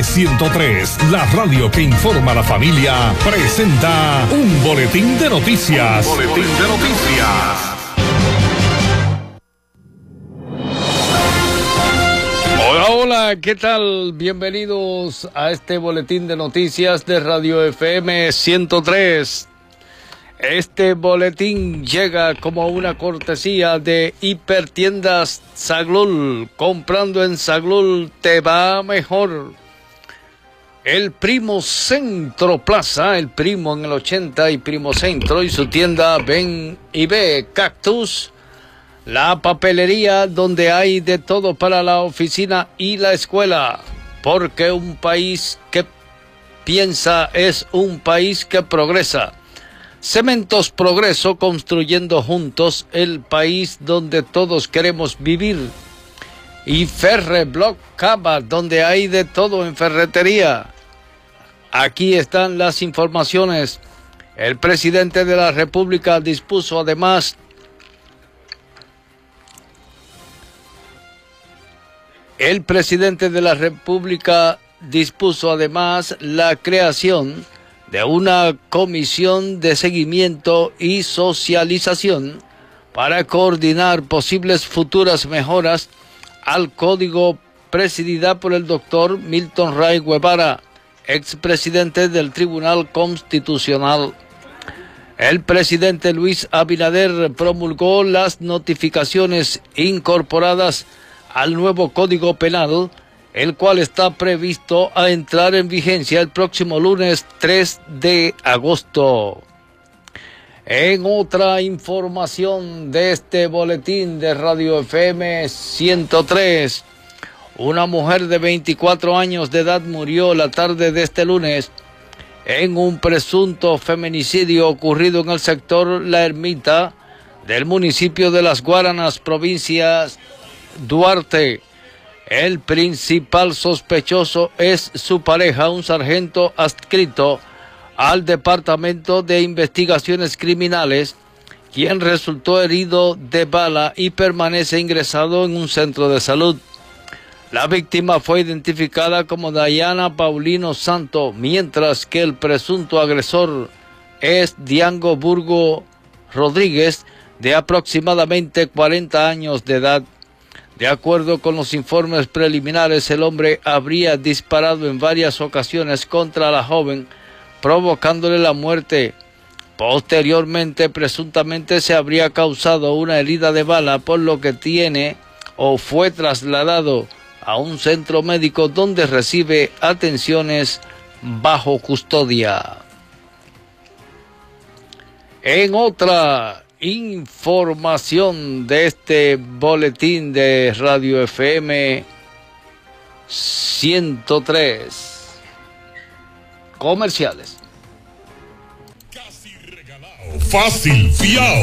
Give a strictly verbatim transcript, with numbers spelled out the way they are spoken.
ciento tres, la radio que informa a la familia, presenta un boletín de noticias. Un boletín de noticias. Hola, hola, ¿qué tal? Bienvenidos a este boletín de noticias de Radio F M ciento tres. Este boletín llega como una cortesía de Hipertiendas Saglul. Comprando en Saglul te va mejor. El Primo Centro Plaza, el Primo en el ochenta y Primo Centro y su tienda Ven y Ve Cactus. La papelería donde hay de todo para la oficina y la escuela. Porque un país que piensa es un país que progresa. Cementos Progreso, construyendo juntos el país donde todos queremos vivir. Y Ferreblock Cava, donde hay de todo en ferretería. Aquí están las informaciones. El presidente de la República dispuso además El presidente de la República dispuso además la creación de una comisión de seguimiento y socialización para coordinar posibles futuras mejoras al código presidida por el doctor Milton Ray Guevara, expresidente del Tribunal Constitucional. El presidente Luis Abinader promulgó las notificaciones incorporadas al nuevo Código Penal, el cual está previsto a entrar en vigencia el próximo lunes tres de agosto. En otra información de este boletín de Radio F M ciento tres, una mujer de veinticuatro años de edad murió la tarde de este lunes en un presunto feminicidio ocurrido en el sector La Ermita del municipio de Las Guaranas, provincias Duarte. El principal sospechoso es su pareja, un sargento adscrito al Departamento de Investigaciones Criminales, quien resultó herido de bala y permanece ingresado en un centro de salud. La víctima fue identificada como Dayana Paulino Santo, mientras que el presunto agresor es Diango Burgo Rodríguez, de aproximadamente cuarenta años de edad. De acuerdo con los informes preliminares, el hombre habría disparado en varias ocasiones contra la joven, provocándole la muerte. Posteriormente, presuntamente se habría causado una herida de bala, por lo que tiene o fue trasladado a un centro médico donde recibe atenciones bajo custodia. En otra información de este boletín de Radio F M ciento tres, comerciales. Casi regalado, fácil, fiao.